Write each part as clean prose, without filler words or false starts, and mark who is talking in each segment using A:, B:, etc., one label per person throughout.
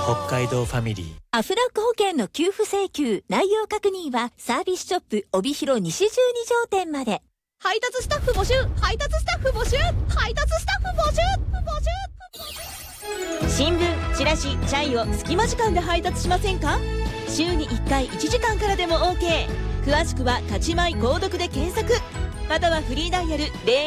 A: 北海道ファミリー。
B: アフラック保険の給付請求内容確認はサービスショップ帯広西12条店まで。
C: 配達スタッフ募集、配達スタッフ募集、配達スタッフ募集、新聞、チラシ、チャイを隙間時間で配達しませんか？週に1回1時間からでも OK。 詳しくは立ちまい購読で検索、またはフリーダイヤル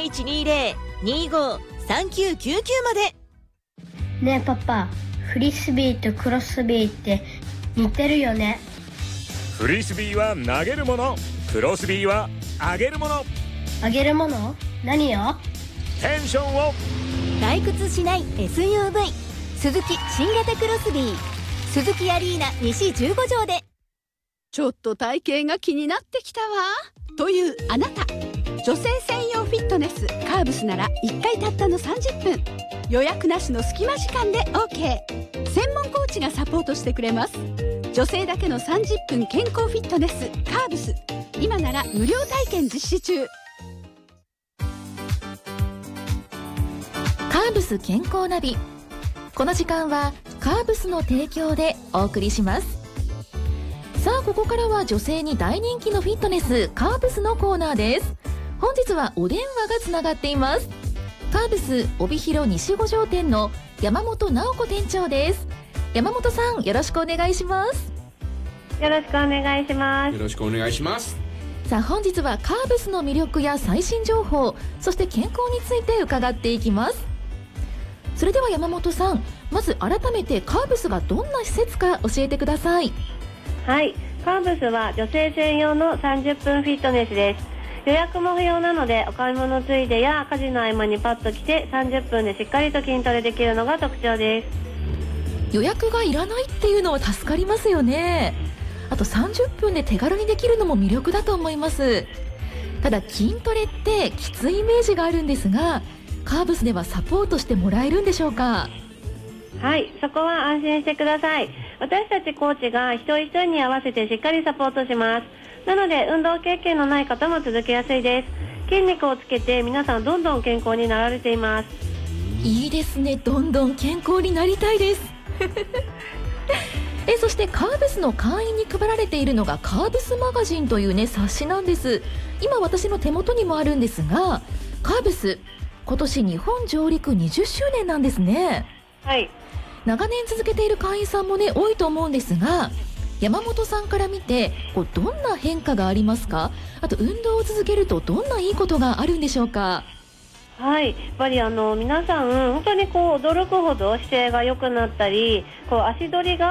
C: 0120-25-3999 まで。
D: ねえパパ、フリスビーとクロスビーって似てるよね。
E: フリスビーは投げるもの、クロスビーは上げるもの。
D: あげるもの？何よ？
E: テンションを。
B: 退屈しない SUV スズキ新型クロスビー、スズキアリーナ西15条で。
C: ちょっと体型が気になってきたわというあなた、女性専用フィットネスカーブスなら1回たったの30分、予約なしの隙間時間で OK。 専門コーチがサポートしてくれます。女性だけの30分健康フィットネスカーブス、今なら無料体験実施中。
F: カーブス健康ナビ。この時間はカーブスの提供でお送りします。さあここからは女性に大人気のフィットネスカーブスのコーナーです。本日はお電話がつながっています。カーブス帯広西五条店の山本直子店長です。山本さん、よろしくお願いします。
G: よろしくお願いします。
H: よろしくお願いします。
F: さあ本日はカーブスの魅力や最新情報、そして健康について伺っていきます。それでは山本さん、まず改めてカーブスがどんな施設か教えてください。
G: はい、カーブスは女性専用の30分フィットネスです。予約も不要なので、お買い物ついでや家事の合間にパッと来て30分でしっかりと筋トレできるのが特徴です。
F: 予約がいらないっていうのは助かりますよね。あと30分で手軽にできるのも魅力だと思います。ただ筋トレってきついイメージがあるんですが、カーブスではサポートしてもらえるんでしょうか？
G: はい、そこは安心してください。私たちコーチが一人一人に合わせてしっかりサポートします。なので運動経験のない方も続けやすいです。筋肉をつけて皆さんどんどん健康になられています。
F: いいですね、どんどん健康になりたいですそしてカーブスの会員に配られているのがカーブスマガジンというね冊子なんです。今私の手元にもあるんですが、カーブス今年日本上陸20周年なんですね。
G: はい、
F: 長年続けている会員さんもね多いと思うんですが、山本さんから見てどんな変化がありますか？あと運動を続けるとどんないいことがあるんでしょうか？
G: はい、やっぱり皆さん本当に驚くほど姿勢が良くなったり、足取りが